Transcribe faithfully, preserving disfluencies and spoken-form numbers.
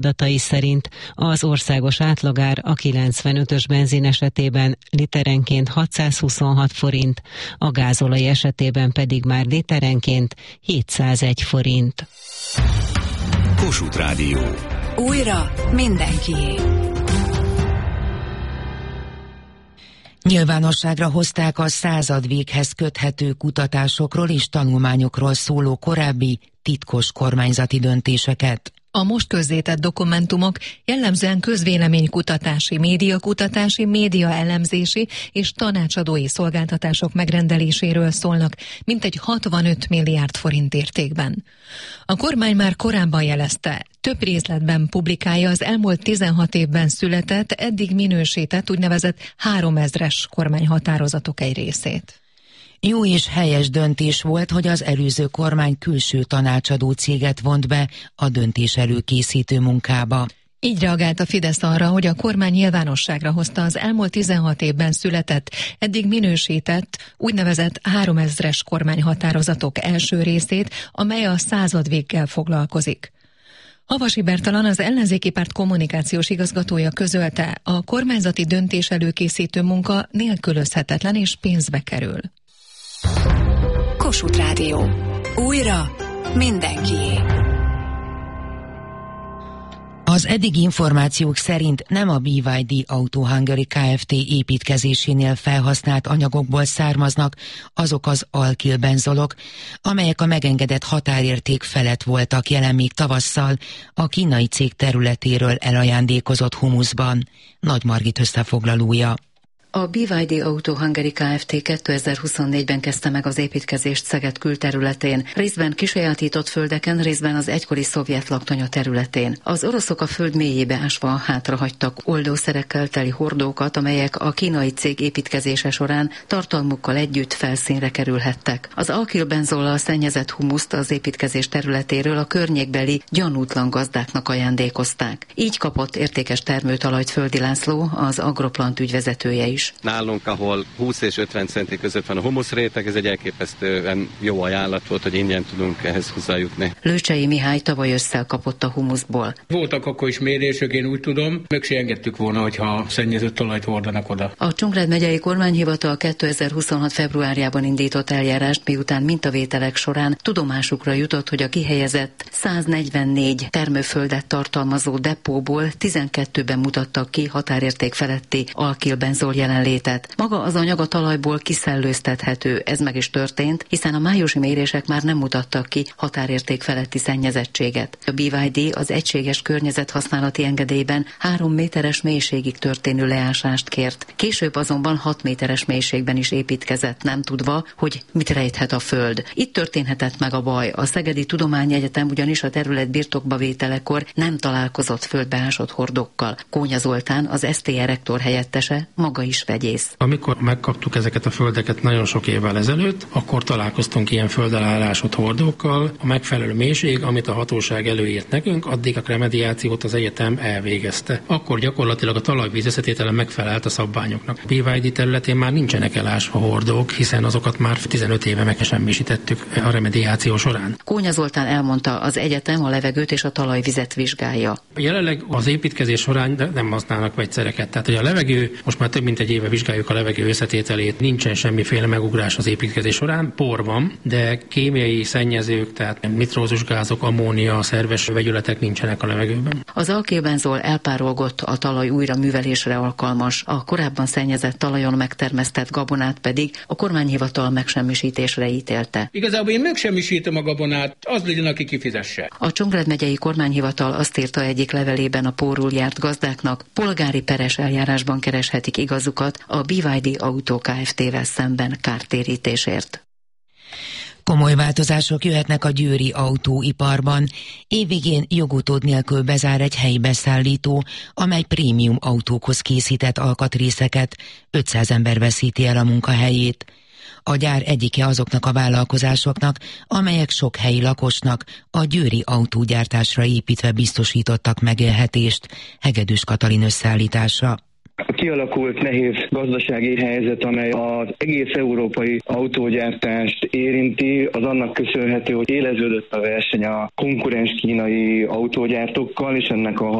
adatai szerint az országos átlagár a kilencvenötös benzin esetében literenként hatszázhuszonhat forint, a gázolaj esetében pedig már literenként hétszázegy forint. Kossuth Rádió. Újra mindenkié. Nyilvánosságra hozták a századvéghez köthető kutatásokról és tanulmányokról szóló korábbi titkos kormányzati döntéseket. A most közzétett dokumentumok jellemzően közvéleménykutatási, médiakutatási, médiaelemzési és tanácsadói szolgáltatások megrendeléséről szólnak, mintegy hatvanöt milliárd forint értékben. A kormány már korábban jelezte, több részletben publikálja az elmúlt tizenhat évben született, eddig minősített úgynevezett háromezres kormányhatározatok egy részét. Jó és helyes döntés volt, hogy az előző kormány külső tanácsadó céget vont be a döntés előkészítő munkába. Így reagált a Fidesz arra, hogy a kormány nyilvánosságra hozta az elmúlt tizenhat évben született, eddig minősített, úgynevezett háromezres kormányhatározatok első részét, amely a századvéggel foglalkozik. Havasi Bertalan, az ellenzéki párt kommunikációs igazgatója közölte, a kormányzati döntés előkészítő munka nélkülözhetetlen és pénzbe kerül. Kossuth Rádió. Újra mindenkié. Az eddigi információk szerint nem a bé vé dé Auto Hungary Kft. Építkezésénél felhasznált anyagokból származnak azok az alkilbenzolok, amelyek a megengedett határérték felett voltak jelen még tavasszal a kínai cég területéről elajándékozott humuszban. Nagy Margit összefoglalója. A bé vé dé Auto Hungary Kft. kétezer-huszonnégyben kezdte meg az építkezést Szeged külterületén, részben kisajátított földeken, részben az egykori szovjet laktanya területén. Az oroszok a föld mélyébe ásva hátrahagytak oldószerekkel teli hordókat, amelyek a kínai cég építkezése során tartalmukkal együtt felszínre kerülhettek. Az alkilbenzollal szennyezett humuszt az építkezés területéről a környékbeli gyanútlan gazdáknak ajándékozták. Így kapott értékes termőtalajt Földi László, az Agroplant ügyvezetője is. Nálunk, ahol húsz és ötven centi között van a humuszréteg, ez egy elképesztően jó ajánlat volt, hogy ingyen tudunk ehhez hozzájutni. Lőcsei Mihály tavaly ősszel kapott a humuszból. Voltak akkor is mérések, én úgy tudom, meg se engedtük volna, hogyha szennyezett talajt hordanak oda. A Csongrád megyei kormányhivatal kétezer-huszonhat februárjában indított eljárást, miután mintavételek során tudomásukra jutott, hogy a kihelyezett száznegyvennégy termőföldet tartalmazó depóból tizenkettőben mutattak ki határérték feletti alkilbenzol jelenlétet. Maga az anyag a talajból kiszellőztethető, ez meg is történt, hiszen a májusi mérések már nem mutattak ki határérték feletti szennyezettséget. A bé vé dé az egységes környezethasználati engedélyben három méteres mélységig történő leásást kért. Később azonban hat méteres mélységben is építkezett, nem tudva, hogy mit rejthet a föld. Itt történhetett meg a baj. A Szegedi Tudományegyetem ugyanis a terület birtokba vételekor nem találkozott földbeásott hordókkal. Kónya Zoltán, az es té é rektor helyettese, maga is vegyész. Amikor megkaptuk ezeket a földeket nagyon sok évvel ezelőtt, akkor találkoztunk ilyen földelállásott hordókkal. A megfelelő mélység, amit a hatóság előírt nekünk, addig a remediációt az egyetem elvégezte. Akkor gyakorlatilag a talajvíz összetétele megfelelt a szabványoknak. A bé vé dé területén már nincsenek elásva hordók, hiszen azokat már tizenöt éve megsemmisítettük a remediáció során. Kónya Zoltán elmondta, az egyetem a levegőt és a talajvizet vizsgálja. Jelenleg az építkezés során nem használnak vegyszereket. Tehát, hogy a levegő, most már több mint egy éve vizsgáljuk a levegő összetételét, nincsen semmiféle megugrás az építkezés során, por van, de kémiai szennyezők, tehát nitrózus gázok, ammónia, szerves vegyületek nincsenek a levegőben. Az alkilbenzol elpárolgott, a talaj újra művelésre alkalmas, a korábban szennyezett talajon megtermesztett gabonát pedig a kormányhivatal megsemmisítésre ítélte. Igazából én megsemmisítem a gabonát, az legyen, aki kifizesse. A Csongrád megyei kormányhivatal azt írta egyik levelében a pórul járt gazdáknak, polgári peres eljárásban kereshetik igazukat a bé vé dé Auto Kft-vel szemben kártérítésért. Komoly változások jöhetnek a győri autóiparban. Évvégén jogutód nélkül bezár egy helyi beszállító, amely prémium autókhoz készített alkatrészeket. ötszáz ember veszíti el a munkahelyét. A gyár egyike azoknak a vállalkozásoknak, amelyek sok helyi lakosnak a győri autógyártásra építve biztosítottak megélhetést. Hegedűs Katalin összeállítása. A kialakult nehéz gazdasági helyzet, amely az egész európai autógyártást érinti, az annak köszönhető, hogy éleződött a verseny a konkurens kínai autógyártókkal, és ennek a